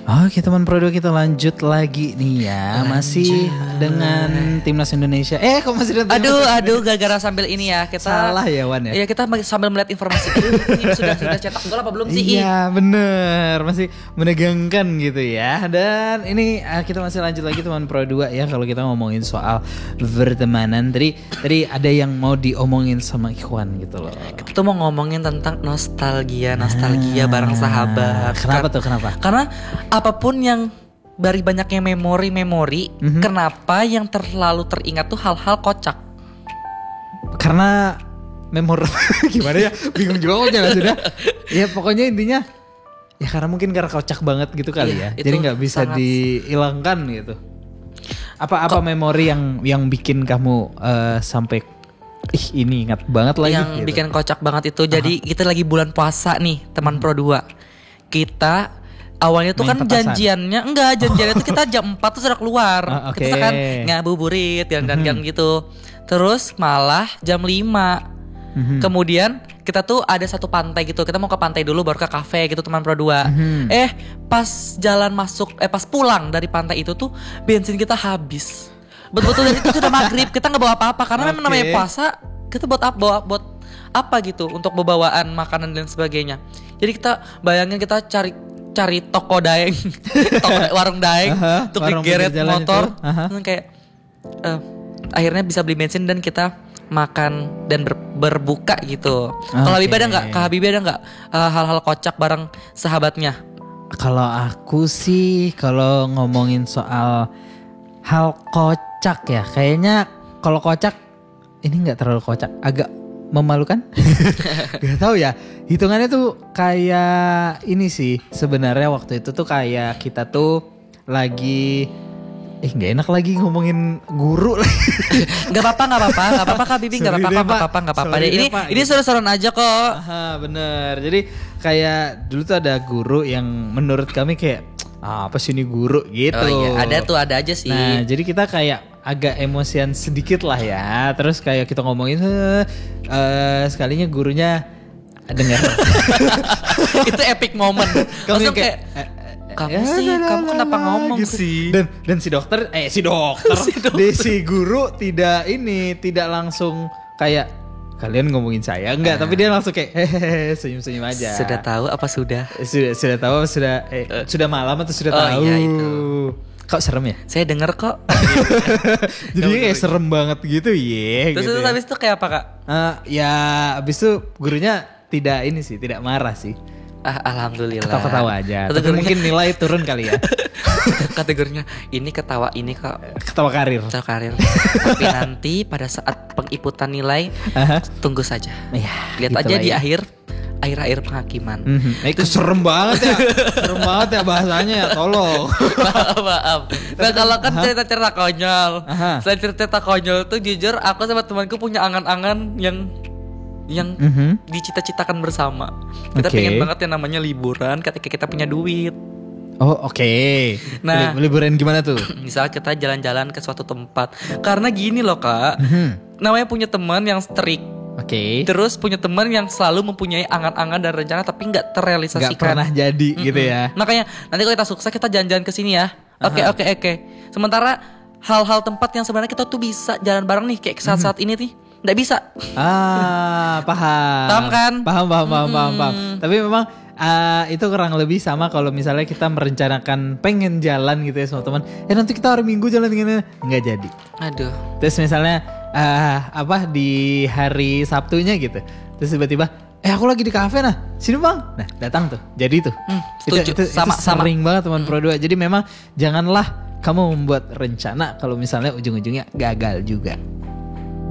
Oke teman Pro 2, kita lanjut lagi nih ya. Masih dengan Timnas Indonesia. Kok masih dengan Timnas Aduh, gara-gara sambil ini ya kita. Salah ya Wan ya? Iya, kita sambil melihat informasi. Ini sudah cetak gol apa belum sih? Iya bener, masih menegangkan gitu ya. Dan ini kita masih lanjut lagi teman Pro 2 ya. Kalau kita ngomongin soal pertemanan, tadi ada yang mau diomongin sama Ikhwan gitu loh. Kita tuh mau ngomongin tentang nostalgia bareng sahabat. Kenapa tuh, kenapa? Karena apapun yang dari banyaknya memori, kenapa yang terlalu teringat tuh hal-hal kocak? Karena gimana ya? Bingung juga kok jalan sudah. Ya pokoknya intinya ya karena kocak banget gitu kali ya. Jadi nggak bisa dihilangkan gitu. Apa memori yang bikin kamu sampai ini ingat banget lagi? Yang gitu. bikin kocak banget itu. Jadi kita lagi bulan puasa nih teman Pro 2. Kita awalnya tuh main kan petasan. janjiannya tuh kita jam 4 tuh sudah keluar. Okay. Kita kan ngabuburit jalan-jalan gitu. Terus malah jam 5. Kemudian kita tuh ada satu pantai gitu. Kita mau ke pantai dulu baru ke kafe gitu teman Pro 2. Pas jalan masuk pas pulang dari pantai itu tuh bensin kita habis. Betul-betul dari itu sudah maghrib. Kita nggak bawa apa-apa karena memang namanya puasa. Kita buat apa gitu untuk bawaan makanan dan sebagainya. Jadi kita bayangin kita cari toko daeng, warung daeng untuk digeret motor, kayak akhirnya bisa beli bensin dan kita makan dan berbuka gitu. Kalau Habibie ada nggak? Habibie ada nggak hal-hal kocak bareng sahabatnya? Kalau aku sih kalau ngomongin soal hal kocak ya, kayaknya kalau kocak ini nggak terlalu kocak, agak memalukan. Gak tahu ya. Hitungannya tuh kayak ini sih. Sebenarnya waktu itu tuh kayak kita tuh lagi gak enak lagi ngomongin guru lagi. Gak apa-apa Kak Bibi, gak apa-apa deh. Ini seru-seruan aja kok. Bener. Jadi kayak dulu tuh ada guru yang menurut kami kayak apa sih ini guru gitu. Oh iya, ada aja sih. Nah, jadi kita kayak agak emosian sedikit lah ya. Terus kayak kita ngomongin sekalinya gurunya dengar. Itu epic moment. Maksudnya kayak kamu kenapa ngomong gitu sih? Dan si dokter si guru tidak langsung kayak kalian ngomongin saya enggak, tapi dia langsung kayak senyum-senyum aja. Sudah tahu apa sudah? Sudah tahu sudah malam atau sudah tahu? Iya itu. Kok serem ya? Saya denger kok. Jadi kayak serem banget gitu ya. Terus gitu habis itu kayak apa Kak? Habis itu gurunya tidak marah sih. Alhamdulillah. Ketawa aja. Tapi mungkin nilai turun kali ya. Kategorinya ini ketawa ini kok. Ketawa karir. Tapi nanti pada saat pengiputan nilai tunggu saja. Lihat aja di akhir penghakiman. Itu serem banget ya bahasanya ya, tolong. Maaf. Nah kalau kan cerita-cerita konyol. Selain cerita konyol tuh jujur aku sama temanku punya angan-angan yang dicita-citakan bersama. Kita pengen banget yang namanya liburan ketika kita punya duit. Oh oke. Nah liburan gimana tuh? Misal kita jalan-jalan ke suatu tempat. Karena gini loh Kak, namanya punya teman yang strict. Terus punya teman yang selalu mempunyai angan-angan dan rencana tapi nggak terrealisasikan. Nggak pernah jadi gitu ya. Makanya nanti kalau kita sukses kita jalan-jalan ke sini ya. Oke. Sementara hal-hal tempat yang sebenarnya kita tuh bisa jalan bareng nih kayak saat-saat ini nih nggak bisa. Paham kan? Paham. Tapi memang itu kurang lebih sama kalau misalnya kita merencanakan pengen jalan gitu ya sama teman. Nanti kita hari Minggu jalan gimana? Nggak jadi. Aduh. Terus misalnya di hari Sabtunya gitu. Terus tiba-tiba aku lagi di kafe sini bang. Nah datang tuh. Jadi tuh. Itu sering banget teman Pro 2. Jadi memang janganlah kamu membuat rencana kalau misalnya ujung-ujungnya gagal juga.